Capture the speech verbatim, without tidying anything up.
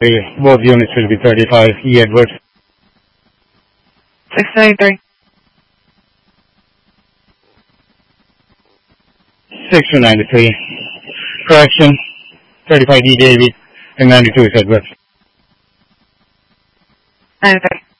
Both units will be thirty-five E Edward. six ninety-three. six two ninety-three. Correction. thirty-five E David and ninety-two is Edward. ninety-three.